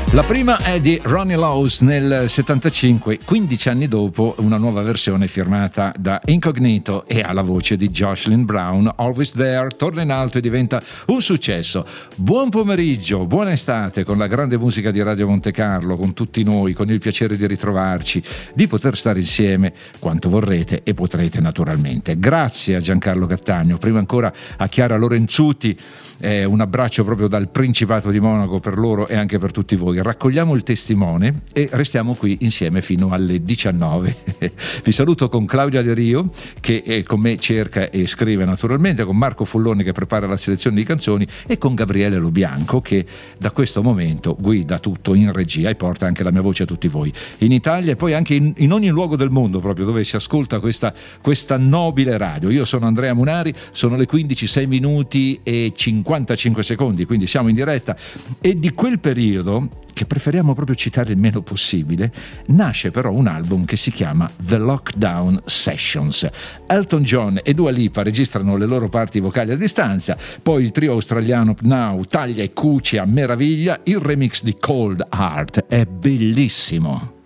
La prima è di Ronnie Laws nel 75, 15 anni dopo una nuova versione firmata da Incognito e ha la voce di Jocelyn Brown. Always There torna in alto e diventa un successo. Buon pomeriggio, buona estate con la grande musica di Radio Monte Carlo, con tutti noi, con il piacere di ritrovarci, di poter stare insieme quanto vorrete e potrete naturalmente. Grazie a Giancarlo Cattaneo, prima ancora a Chiara Lorenzuti, un abbraccio proprio dal Principato di Monaco per loro e anche per tutti voi. Raccogliamo il testimone e restiamo qui insieme fino alle 19. Vi saluto con Claudia De Rio che con me cerca e scrive naturalmente, con Marco Fulloni che prepara la selezione di canzoni e con Gabriele Lubianco che da questo momento guida tutto in regia e porta anche la mia voce a tutti voi in Italia e poi anche in ogni luogo del mondo proprio dove si ascolta questa nobile radio. Io sono Andrea Munari, sono le 15, 6 minuti e 55 secondi, quindi siamo in diretta e di quel periodo, che preferiamo proprio citare il meno possibile, nasce però un album che si chiama The Lockdown Sessions. Elton John e Dua Lipa registrano le loro parti vocali a distanza, poi il trio australiano Pnau taglia e cuce a meraviglia, il remix di Cold Heart è bellissimo.